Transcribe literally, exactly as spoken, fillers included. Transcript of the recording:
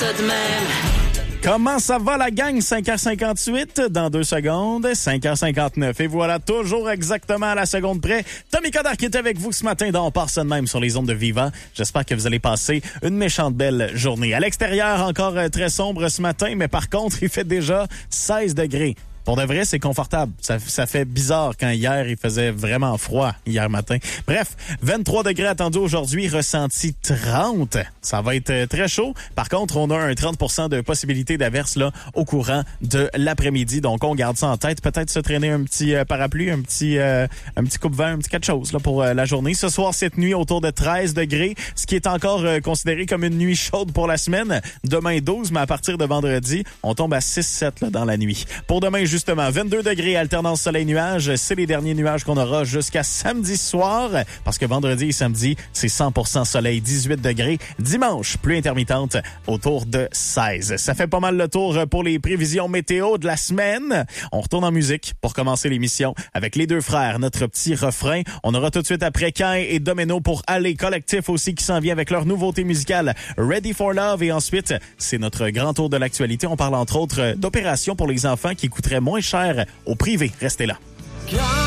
ça de même. Comment ça va la gang? cinq heures cinquante-huit dans deux secondes, cinq heures cinquante-neuf. Et voilà, toujours exactement à la seconde près. Tommy Coderre qui est avec vous ce matin dans On part ça de même sur les ondes de Vivant. J'espère que vous allez passer une méchante belle journée. À l'extérieur, encore très sombre ce matin, mais par contre, il fait déjà seize degrés. Pour de vrai, c'est confortable. Ça, ça fait bizarre quand hier, il faisait vraiment froid hier matin. Bref, vingt-trois degrés attendus aujourd'hui, ressenti trente. Ça va être très chaud. Par contre, on a un trente pour cent de possibilité d'averse là au courant de l'après-midi. Donc, on garde ça en tête. Peut-être se traîner un petit euh, parapluie, un petit euh, un petit coupe-vent, un petit quelque chose là pour euh, la journée. Ce soir, cette nuit, autour de treize degrés, ce qui est encore euh, considéré comme une nuit chaude pour la semaine. Demain, douze, mais à partir de vendredi, on tombe à six sept là, dans la nuit. Pour demain, justement, vingt-deux degrés, alternance soleil-nuage. C'est les derniers nuages qu'on aura jusqu'à samedi soir, parce que vendredi et samedi, c'est cent pour cent soleil, dix-huit degrés. Dimanche, pluie intermittente, autour de seize. Ça fait pas mal le tour pour les prévisions météo de la semaine. On retourne en musique pour commencer l'émission avec les deux frères, notre petit refrain. On aura tout de suite après Cain et Domino pour Aller Collectif aussi qui s'en vient avec leur nouveauté musicale Ready for Love. Et ensuite, c'est notre grand tour de l'actualité. On parle entre autres d'opérations pour les enfants qui coûteraient moins cher au privé. Restez là.